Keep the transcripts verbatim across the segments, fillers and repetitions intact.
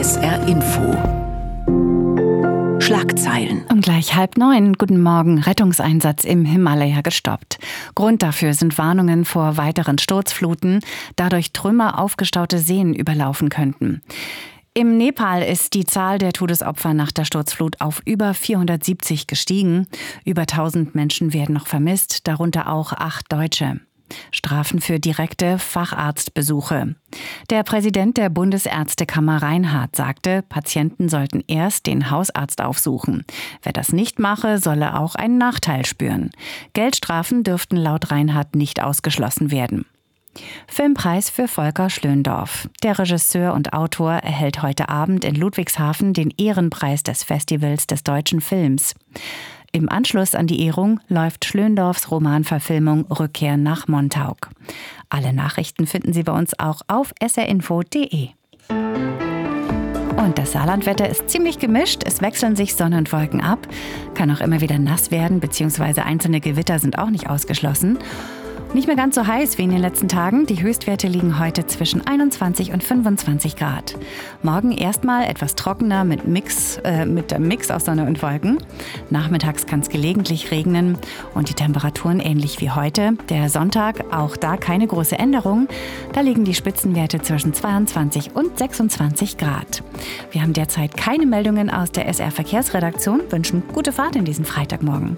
S R Info. Schlagzeilen. Um gleich halb neun. Guten Morgen. Rettungseinsatz im Himalaya gestoppt. Grund dafür sind Warnungen vor weiteren Sturzfluten, da durch Trümmer aufgestaute Seen überlaufen könnten. Im Nepal ist die Zahl der Todesopfer nach der Sturzflut auf über vierhundertsiebzig gestiegen. Über tausend Menschen werden noch vermisst, darunter auch acht Deutsche. Strafen für direkte Facharztbesuche. Der Präsident der Bundesärztekammer Reinhardt sagte, Patienten sollten erst den Hausarzt aufsuchen. Wer das nicht mache, solle auch einen Nachteil spüren. Geldstrafen dürften laut Reinhardt nicht ausgeschlossen werden. Filmpreis für Volker Schlöndorff. Der Regisseur und Autor erhält heute Abend in Ludwigshafen den Ehrenpreis des Festivals des deutschen Films. Im Anschluss an die Ehrung läuft Schlöndorffs Romanverfilmung Rückkehr nach Montauk. Alle Nachrichten finden Sie bei uns auch auf s r info punkt d e. Und das Saarlandwetter ist ziemlich gemischt. Es wechseln sich Sonne und Wolken ab. Kann auch immer wieder nass werden, beziehungsweise einzelne Gewitter sind auch nicht ausgeschlossen. Nicht mehr ganz so heiß wie in den letzten Tagen. Die Höchstwerte liegen heute zwischen einundzwanzig und fünfundzwanzig Grad. Morgen erstmal etwas trockener mit Mix, äh, mit einem Mix aus Sonne und Wolken. Nachmittags kann es gelegentlich regnen und die Temperaturen ähnlich wie heute. Der Sonntag, auch da keine große Änderung. Da liegen die Spitzenwerte zwischen zweiundzwanzig und sechsundzwanzig Grad. Wir haben derzeit keine Meldungen aus der S R-Verkehrsredaktion, wünschen gute Fahrt in diesen Freitagmorgen.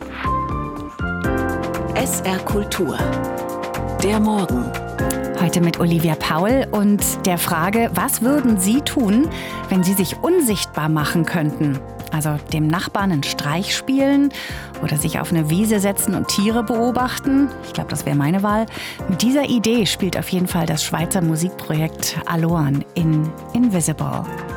S R Kultur. Der Morgen. Heute mit Olivia Paul und der Frage, was würden Sie tun, wenn Sie sich unsichtbar machen könnten? Also dem Nachbarn einen Streich spielen oder sich auf eine Wiese setzen und Tiere beobachten. Ich glaube, das wäre meine Wahl. Mit dieser Idee spielt auf jeden Fall das Schweizer Musikprojekt Aloan in Invisible.